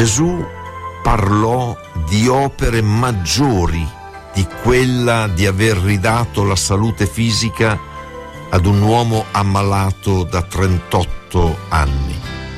Gesù parlò di opere maggiori di quella di aver ridato la salute fisica ad un uomo ammalato da 38 anni.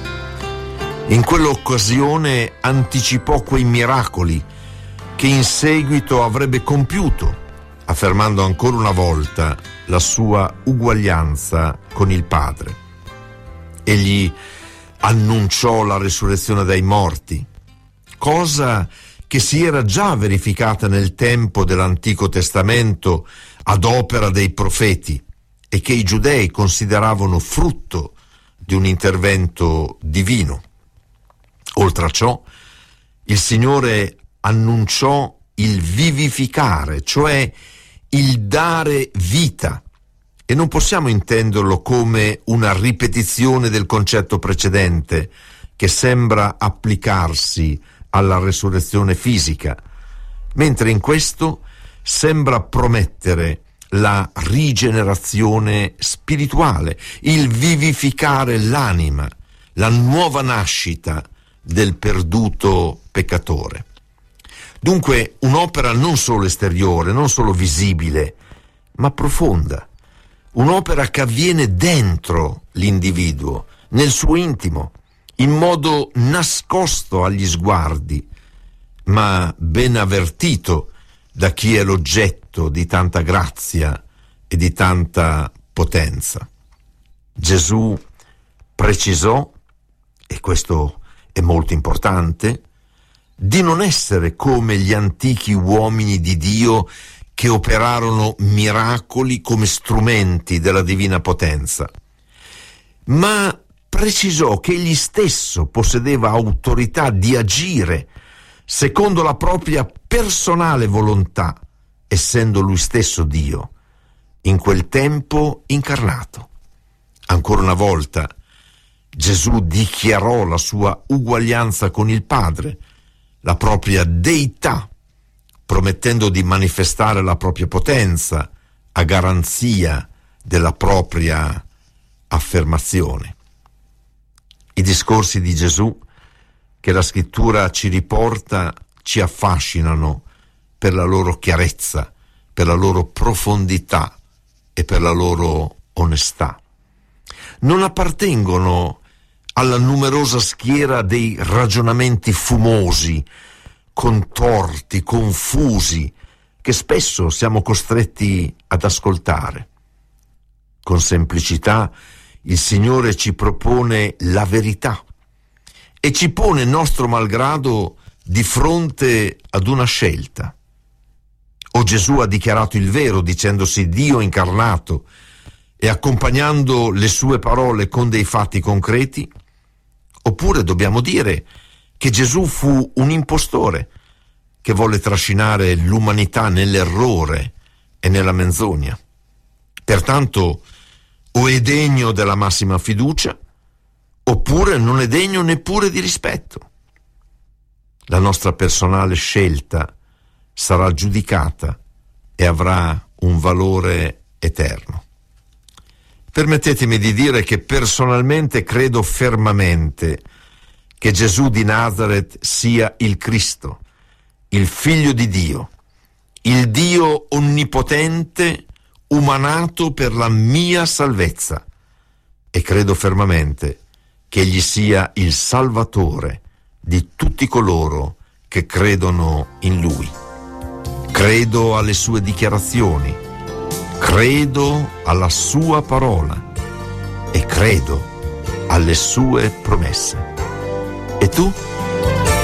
In quell'occasione anticipò quei miracoli che in seguito avrebbe compiuto, affermando ancora una volta la sua uguaglianza con il Padre. Egli annunciò la resurrezione dai morti, cosa che si era già verificata nel tempo dell'Antico Testamento ad opera dei profeti e che i giudei consideravano frutto di un intervento divino. Oltre a ciò, il Signore annunciò il vivificare, cioè il dare vita, e non possiamo intenderlo come una ripetizione del concetto precedente che sembra applicarsi alla resurrezione fisica, mentre in questo sembra promettere la rigenerazione spirituale, il vivificare l'anima, la nuova nascita del perduto peccatore. Dunque un'opera non solo esteriore, non solo visibile, ma profonda. Un'opera che avviene dentro l'individuo, nel suo intimo, in modo nascosto agli sguardi, ma ben avvertito da chi è l'oggetto di tanta grazia e di tanta potenza. Gesù precisò, e questo è molto importante, di non essere come gli antichi uomini di Dio che operarono miracoli come strumenti della divina potenza, ma precisò che egli stesso possedeva autorità di agire secondo la propria personale volontà, essendo lui stesso Dio, in quel tempo incarnato. Ancora una volta, Gesù dichiarò la sua uguaglianza con il Padre, la propria deità, promettendo di manifestare la propria potenza a garanzia della propria affermazione. I discorsi di Gesù che la Scrittura ci riporta ci affascinano per la loro chiarezza, per la loro profondità e per la loro onestà. Non appartengono alla numerosa schiera dei ragionamenti fumosi, contorti, confusi, che spesso siamo costretti ad ascoltare. Con semplicità il Signore ci propone la verità e ci pone nostro malgrado di fronte ad una scelta. O Gesù ha dichiarato il vero dicendosi Dio incarnato e accompagnando le sue parole con dei fatti concreti, oppure dobbiamo dire che Gesù fu un impostore che volle trascinare l'umanità nell'errore e nella menzogna. Pertanto o è degno della massima fiducia, oppure non è degno neppure di rispetto. La nostra personale scelta sarà giudicata e avrà un valore eterno. Permettetemi di dire che personalmente credo fermamente che Gesù di Nazaret sia il Cristo, il Figlio di Dio, il Dio onnipotente umanato per la mia salvezza, e credo fermamente che egli sia il Salvatore di tutti coloro che credono in Lui. Credo alle sue dichiarazioni, credo alla sua parola e credo alle sue promesse. E tu?